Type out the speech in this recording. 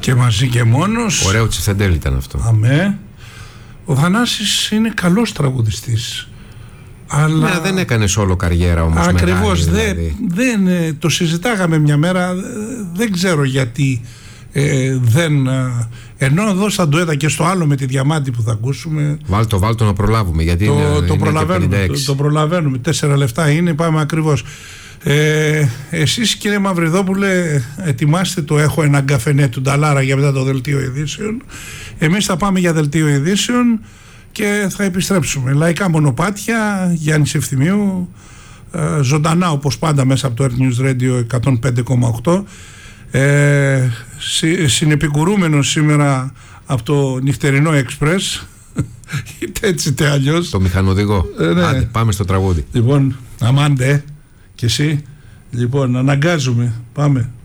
Και μαζί και μόνος. Ωραίο Τσιφτεντέλ ήταν αυτό. Αμέ. Ο Θανάσης είναι καλός τραγουδιστής. Αλλά... Ναι, δεν έκανε όλο καριέρα όμως. Ακριβώς, δηλαδή. το συζητάγαμε μια μέρα, δεν ξέρω γιατί δεν... Ενώ εδώ στα ντουέτα και στο άλλο με τη Διαμάντη που θα ακούσουμε... Βάλτο να προλάβουμε, γιατί το προλαβαίνουμε, 4 λεπτά είναι, πάμε ακριβώς. Εσείς κύριε Μαυριδόπουλε ετοιμάστε το «Έχω έναν καφενέ» του Νταλάρα για μετά το δελτίο ειδήσεων. Εμείς θα πάμε για δελτίο ειδήσεων και θα επιστρέψουμε. Λαϊκά μονοπάτια, Γιάννης Ευθυμίου, ζωντανά όπως πάντα μέσα από το Earth News Radio 105,8. Συνεπικουρούμενος σήμερα από το νυχτερινό Express, είτε έτσι είτε αλλιώς. Το μηχανοδηγό. Ναι. Άντε, πάμε στο τραγούδι. Λοιπόν, αμάντε και εσύ. Λοιπόν, αναγκάζουμε. Πάμε.